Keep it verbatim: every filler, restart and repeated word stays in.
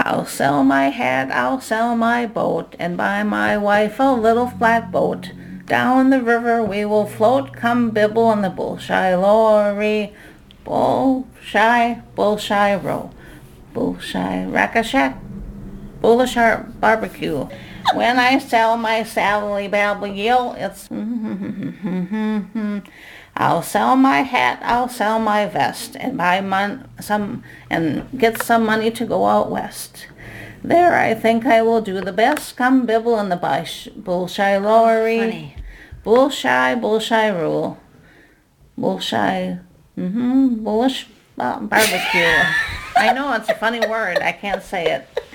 I'll sell my hat, I'll sell my boat, and buy my wife a little flatboat. Down the river we will float, come bibble in the bull-shy lorry. Bull-shy, bull-shy row, bull-shy rack-a-shack, bullish heart barbecue. When I sell my Sally Babble Gill, it's I'll sell my hat, I'll sell my vest, and buy mon- some and get some money to go out west. There I think I will do the best. Come bibble in the bush, bull-shy lorry. Funny. Bull-shy, bull-shy rule. Bull-shy, mm-hmm, bullish uh, barbecue. I know it's a funny word. I can't say it.